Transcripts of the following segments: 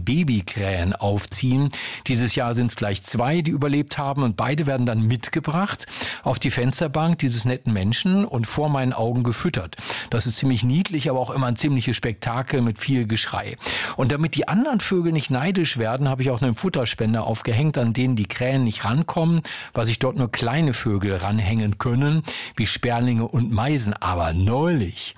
Babykrähen aufziehen. Dieses Jahr sind es gleich 2, die überlebt haben und beide werden dann mitgebracht auf die Fensterbank dieses netten Menschen und vor meinen Augen gefüttert. Das ist ziemlich niedlich, aber auch immer ein ziemliches Spektakel mit viel Geschrei. Und damit die anderen Vögel nicht neidisch werden, habe ich auch einen Futterspender aufgehängt, an denen die Krähen nicht rankommen, weil sich dort nur kleine Vögel ranhängen können, wie Sperlinge und Meisen. Aber neulich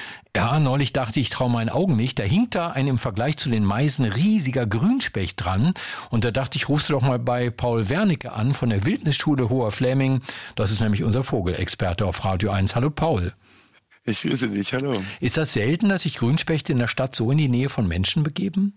dachte ich, traue meinen Augen nicht. Da hing da ein im Vergleich zu den Meisen riesiger Grünspecht dran. Und da dachte ich, rufst du doch mal bei Paul Wernicke an von der Wildnisschule Hoher Fläming. Das ist nämlich unser Vogelexperte auf Radio 1. Hallo Paul. Ich grüße dich, hallo. Ist das selten, dass sich Grünspechte in der Stadt so in die Nähe von Menschen begeben?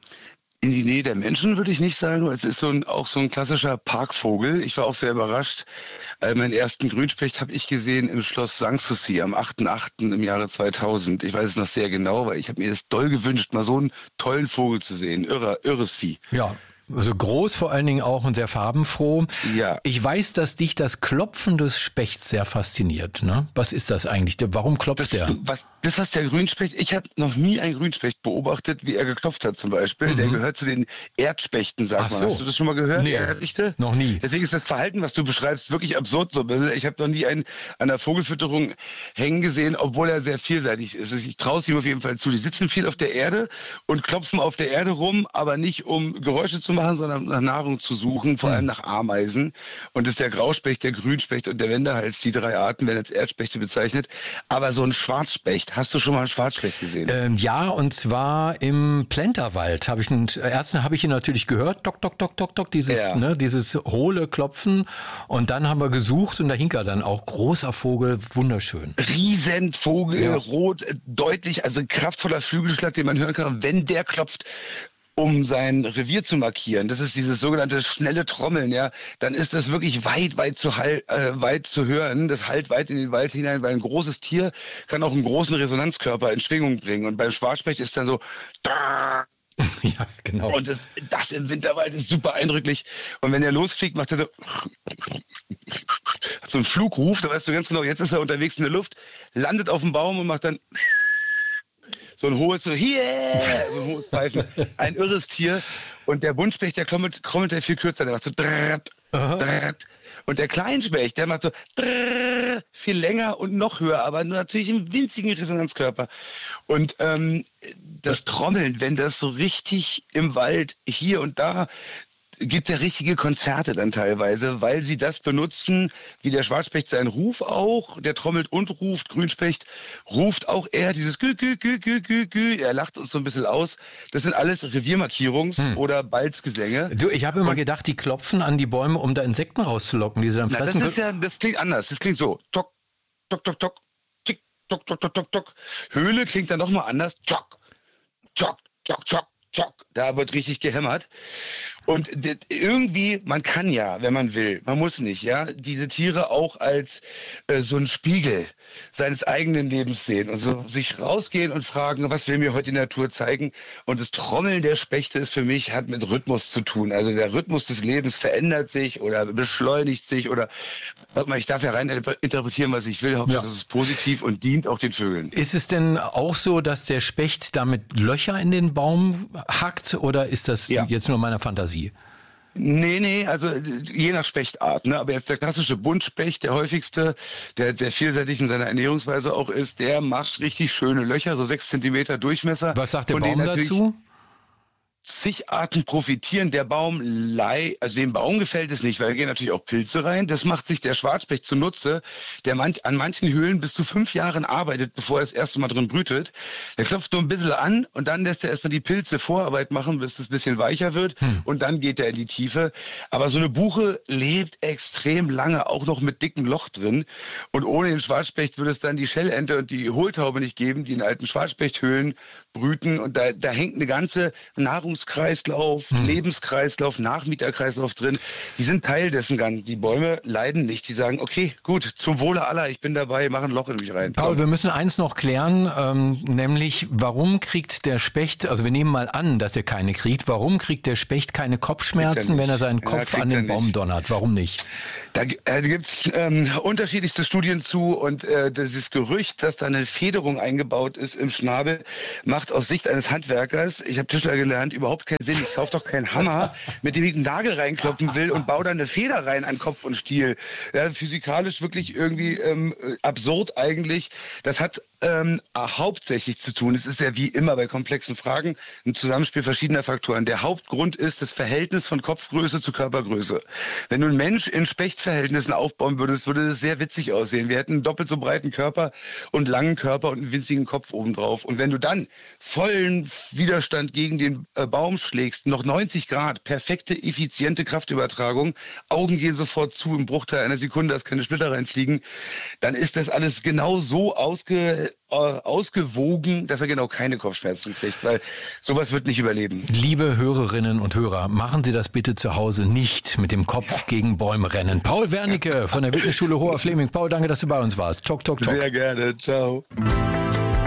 In die Nähe der Menschen würde ich nicht sagen. Es ist auch so ein klassischer Parkvogel. Ich war auch sehr überrascht. Meinen ersten Grünspecht habe ich gesehen im Schloss Sanssouci am 8.8. im Jahre 2000. Ich weiß es noch sehr genau, weil ich habe mir das doll gewünscht, mal so einen tollen Vogel zu sehen. Irres Vieh. Ja. Also groß vor allen Dingen auch und sehr farbenfroh. Ja. Ich weiß, dass dich das Klopfen des Spechts sehr fasziniert. Ne? Was ist das eigentlich? Warum klopft der? Was der Grünspecht, ich habe noch nie einen Grünspecht beobachtet, wie er geklopft hat zum Beispiel. Der gehört zu den Erdspechten, sagt man. Hast du das schon mal gehört? Nee, noch nie. Deswegen ist das Verhalten, was du beschreibst, wirklich absurd. Ich habe noch nie einen an der Vogelfütterung hängen gesehen, obwohl er sehr vielseitig ist. Ich traue es ihm auf jeden Fall zu. Die sitzen viel auf der Erde und klopfen auf der Erde rum, aber nicht um Geräusche zu machen, sondern nach Nahrung zu suchen, vor allem nach Ameisen. Und das ist der Grauspecht, der Grünspecht und der Wendehals. Die 3 Arten werden als Erdspechte bezeichnet. Aber so ein Schwarzspecht, hast du schon mal einen Schwarzspecht gesehen? Ja, und zwar im Plenterwald. Erst habe ich ihn natürlich gehört, tok, tok, tok, tok, tok, dieses hohle Klopfen. Und dann haben wir gesucht und da hing er dann auch. Großer Vogel, wunderschön. Riesenvogel, rot, deutlich, also kraftvoller Flügelschlag, den man hören kann. Wenn der klopft, um sein Revier zu markieren, das ist dieses sogenannte schnelle Trommeln, ja, dann ist das wirklich weit zu hören. Das hallt weit in den Wald hinein, weil ein großes Tier kann auch einen großen Resonanzkörper in Schwingung bringen. Und beim Schwarzspecht ist dann so ja, genau. Und das im Winterwald ist super eindrücklich. Und wenn er losfliegt, macht er so einen Flugruf, da weißt du ganz genau, jetzt ist er unterwegs in der Luft, landet auf dem Baum und macht dann so ein hohes Pfeifen. Ein irres Tier. Und der Buntspecht, der krommelt ja viel kürzer, der macht so drrrt, drrrt. Und der Kleinspecht, der macht so drrrt, viel länger und noch höher, aber nur natürlich im winzigen Resonanzkörper. Und das Trommeln, wenn das so richtig im Wald hier und da gibt ja richtige Konzerte dann teilweise, weil sie das benutzen, wie der Schwarzspecht seinen Ruf auch, der trommelt und ruft, Grünspecht ruft auch eher dieses Gü, Gü, Gü, Gü, Gü, Gü, er lacht uns so ein bisschen aus. Das sind alles Reviermarkierungs- oder Balzgesänge. Du, ich habe immer gedacht, die klopfen an die Bäume, um da Insekten rauszulocken, die sie dann fressen. Das klingt anders, das klingt so, tok, tok, tok, tok, tick, tok, tok, tok, tok, tok. Höhle klingt dann nochmal anders, tok, tok, tok, tok. Da wird richtig gehämmert. Und irgendwie, man kann ja, wenn man will, man muss nicht, ja, diese Tiere auch als so ein Spiegel seines eigenen Lebens sehen und so sich rausgehen und fragen, was will mir heute die Natur zeigen? Und das Trommeln der Spechte hat mit Rhythmus zu tun. Also der Rhythmus des Lebens verändert sich oder beschleunigt sich oder, ich darf ja rein interpretieren, was ich will. Hauptsache, das ist positiv und dient auch den Vögeln. Ist es denn auch so, dass der Specht damit Löcher in den Baum hackt oder ist das jetzt nur meiner Fantasie? Nee, also je nach Spechtart, ne? Aber jetzt der klassische Buntspecht, der häufigste, der sehr vielseitig in seiner Ernährungsweise auch ist, der macht richtig schöne Löcher, so 6 Zentimeter Durchmesser. Was sagt der Baum dazu? Zig Arten profitieren. Der Baum, also dem Baum gefällt es nicht, weil da gehen natürlich auch Pilze rein. Das macht sich der Schwarzspecht zunutze, der an manchen Höhlen bis zu 5 Jahren arbeitet, bevor er das erste Mal drin brütet. Der klopft nur ein bisschen an und dann lässt er erstmal die Pilze Vorarbeit machen, bis es ein bisschen weicher wird und dann geht er in die Tiefe. Aber so eine Buche lebt extrem lange, auch noch mit dicken Loch drin. Und ohne den Schwarzspecht würde es dann die Schellente und die Hohltaube nicht geben, die in alten Schwarzspechthöhlen brüten. Und da hängt eine ganze Nahrungskreislauf, Lebenskreislauf, Nachmieterkreislauf drin. Die sind Teil dessen Ganzen. Die Bäume leiden nicht. Die sagen, okay, gut, zum Wohle aller, ich bin dabei, mach ein Loch in mich rein. Paul, wir müssen eins noch klären, nämlich warum kriegt der Specht, also wir nehmen mal an, dass er keine kriegt, warum kriegt der Specht keine Kopfschmerzen, wenn er seinen Kopf an den Baum donnert? Warum nicht? Da gibt es unterschiedlichste Studien zu und dieses Gerücht, dass da eine Federung eingebaut ist im Schnabel, macht aus Sicht eines Handwerkers, ich habe Tischler gelernt, überhaupt keinen Sinn. Ich kaufe doch keinen Hammer, mit dem ich einen Nagel reinklopfen will und baue da eine Feder rein an Kopf und Stiel. Ja, physikalisch wirklich irgendwie absurd eigentlich. Das hat hauptsächlich zu tun, es ist ja wie immer bei komplexen Fragen ein Zusammenspiel verschiedener Faktoren. Der Hauptgrund ist das Verhältnis von Kopfgröße zu Körpergröße. Wenn du einen Mensch in Spechtverhältnissen aufbauen würdest, würde das sehr witzig aussehen. Wir hätten einen doppelt so breiten Körper und langen Körper und einen winzigen Kopf obendrauf. Und wenn du dann vollen Widerstand gegen den Baum schlägst, noch 90 Grad, perfekte, effiziente Kraftübertragung, Augen gehen sofort zu im Bruchteil einer Sekunde, dass keine Splitter reinfliegen, dann ist das alles genau so ausgewogen, dass er genau keine Kopfschmerzen kriegt, weil sowas wird nicht überleben. Liebe Hörerinnen und Hörer, machen Sie das bitte zu Hause nicht mit dem Kopf gegen Bäume rennen. Paul Wernicke von der Wildnisschule Hoher Fleming. Paul, danke, dass du bei uns warst. Tok, tok, tok. Sehr gerne. Ciao.